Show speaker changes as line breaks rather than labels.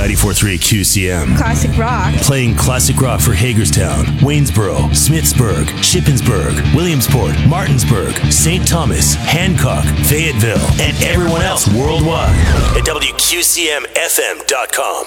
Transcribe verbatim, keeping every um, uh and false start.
ninety-four point three Q C M.
Classic rock.
Playing classic rock for Hagerstown, Waynesboro, Smithsburg, Shippensburg, Williamsport, Martinsburg, Saint Thomas, Hancock, Fayetteville, and everyone else worldwide at W Q C M F M dot com.